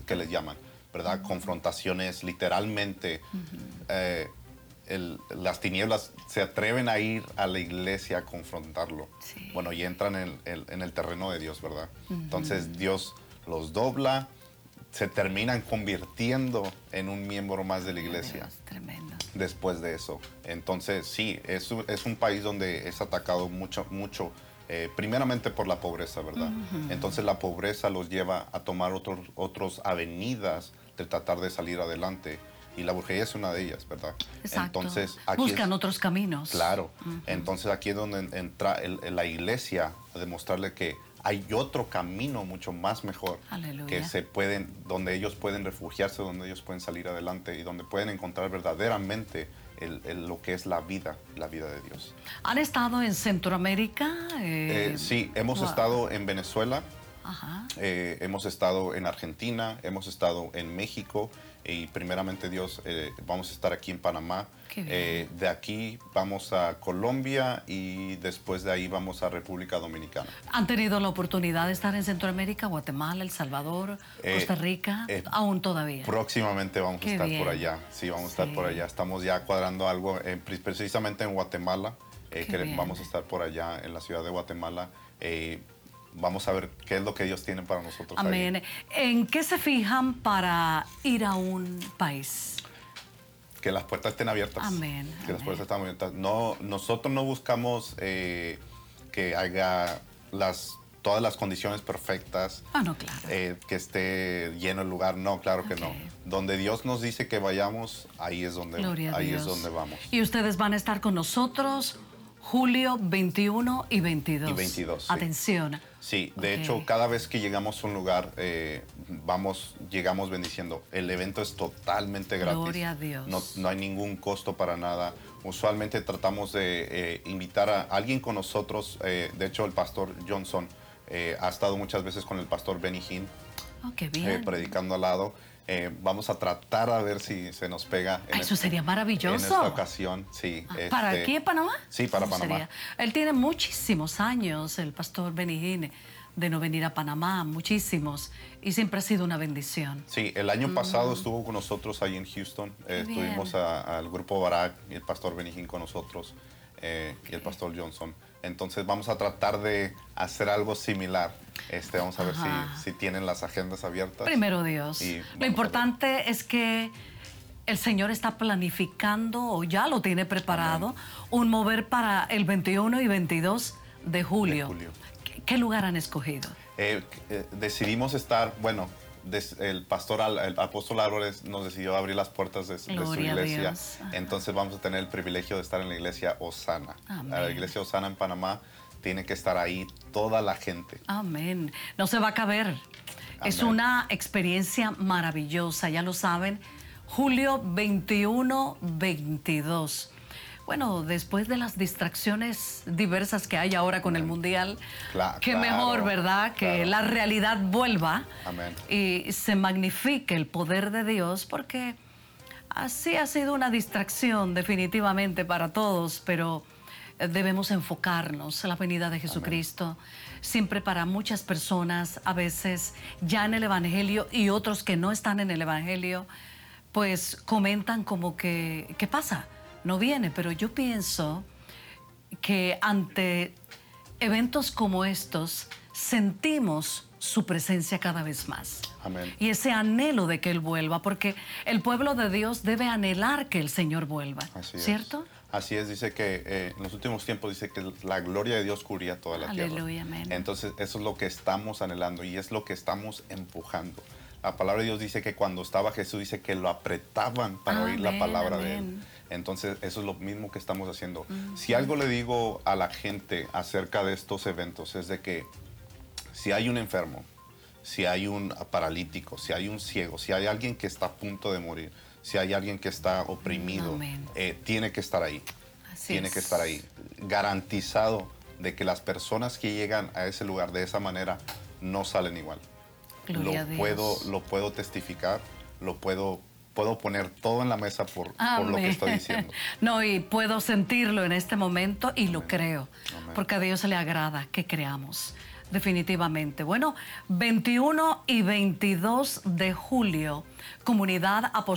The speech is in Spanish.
que les llaman, ¿verdad? Confrontaciones, literalmente. Las tinieblas se atreven a ir a la iglesia a confrontarlo. Sí. Bueno, y entran en el terreno de Dios, ¿verdad? Entonces Dios los dobla, se terminan convirtiendo en un miembro más de la iglesia. Dios, tremendo. Después de eso. Entonces, sí, es un país donde es atacado mucho, primeramente por la pobreza, ¿verdad? Entonces la pobreza los lleva a tomar otras avenidas de tratar de salir adelante. Y la brujería es una de ellas, ¿verdad? Exacto. Entonces, aquí buscan otros caminos. Claro. Entonces aquí es donde entra la iglesia a demostrarle que hay otro camino mucho más mejor. Aleluya. Donde ellos pueden refugiarse, donde ellos pueden salir adelante y donde pueden encontrar verdaderamente lo que es la vida de Dios. ¿Han estado en Centroamérica? Sí, hemos estado en Venezuela. Ajá. Hemos estado en Argentina, hemos estado en México y primeramente Dios, vamos a estar aquí en Panamá. Qué bien. De aquí vamos a Colombia y después de ahí vamos a República Dominicana. ¿Han tenido la oportunidad de estar en Centroamérica, Guatemala, El Salvador, Costa Rica? ¿Aún todavía? Próximamente vamos a estar bien. por allá. Sí, vamos a estar por allá. Estamos ya cuadrando algo precisamente en Guatemala. Vamos a estar por allá en la ciudad de Guatemala. Vamos a ver qué es lo que Dios tiene para nosotros. Amén. Ahí. ¿En qué se fijan para ir a un país? Que las puertas estén abiertas. Amén. Que las puertas estén abiertas. No, nosotros no buscamos que haya todas las condiciones perfectas. Ah, no, claro. Que esté lleno el lugar. No, claro que no. Ok. Donde Dios nos dice que vayamos, ahí es donde vamos. Y ustedes van a estar con nosotros julio 21 y 22. Y 22, sí. Atención. Sí, de hecho, cada vez que llegamos a un lugar, llegamos bendiciendo. El evento es totalmente gratis. Gloria a Dios. No hay ningún costo para nada. Usualmente tratamos de invitar a alguien con nosotros. De hecho, el pastor Johnson ha estado muchas veces con el pastor Benny Hinn, Oh, qué bien. predicando al lado. Vamos a tratar a ver si se nos pega. Eso sería maravilloso. En esta ocasión, sí. ¿Para aquí en Panamá? Sí, para ¿Cómo Panamá. sería? Él tiene muchísimos años, el pastor Benny Hinn, de no venir a Panamá, muchísimos. Y siempre ha sido una bendición. Sí, el año pasado estuvo con nosotros ahí en Houston. Tuvimos al grupo Barak y el pastor Benny Hinn con nosotros y el pastor Johnson. Entonces vamos a tratar de hacer algo similar. Vamos a ver si tienen las agendas abiertas. Primero Dios. Lo importante es que el Señor está planificando o ya lo tiene preparado. Amén. Un mover para el 21 y 22 de julio. ¿Qué lugar han escogido? Decidimos estar, el apóstol Álvarez nos decidió abrir las puertas de su iglesia. Entonces vamos a tener el privilegio de estar en la iglesia Osana. La iglesia Osana en Panamá tiene que estar ahí toda la gente. Amén. No se va a caber. Amén. Es una experiencia maravillosa, ya lo saben. Julio 21-22. Bueno, después de las distracciones diversas que hay ahora con el Mundial, qué mejor, ¿verdad? Que la realidad vuelva. Amén. Y se magnifique el poder de Dios, porque así ha sido una distracción definitivamente para todos, pero debemos enfocarnos en la venida de Jesucristo. Amén. Siempre para muchas personas, a veces ya en el Evangelio y otros que no están en el Evangelio, pues comentan como que, ¿qué pasa? No viene, pero yo pienso que ante eventos como estos sentimos su presencia cada vez más. Amén. Y ese anhelo de que Él vuelva, porque el pueblo de Dios debe anhelar que el Señor vuelva. Así ¿cierto? Así es, dice que en los últimos tiempos dice que la gloria de Dios cubría toda la tierra. Aleluya, amén. Entonces eso es lo que estamos anhelando y es lo que estamos empujando. La palabra de Dios dice que cuando estaba Jesús, dice que lo apretaban para oír la palabra de Él. Entonces, eso es lo mismo que estamos haciendo. Si algo le digo a la gente acerca de estos eventos es de que si hay un enfermo, si hay un paralítico, si hay un ciego, si hay alguien que está a punto de morir, si hay alguien que está oprimido, tiene que estar ahí. Tiene que estar ahí. Garantizado de que las personas que llegan a ese lugar de esa manera no salen igual. Lo puedo testificar, puedo poner todo en la mesa por lo que estoy diciendo. No, y puedo sentirlo en este momento y lo creo. Amén. Porque a Dios le agrada que creamos. definitivamente. Bueno, 21 y 22 de julio, Comunidad Apostólica